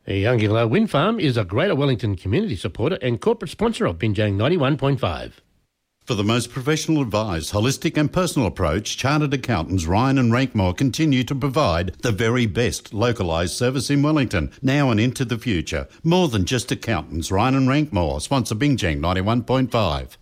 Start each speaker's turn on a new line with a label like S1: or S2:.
S1: Younginglow Wind Farm is a Greater Wellington community supporter and corporate sponsor of Binjang 91.5.
S2: For the most professional advised, holistic and personal approach, Chartered Accountants Ryan and Rankmore continue to provide the very best localised service in Wellington, now and into the future. More than just accountants, Ryan and Rankmore sponsor Binjang 91.5.